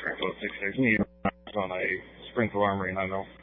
So 6 days. You on a sprinkle armory, and I don't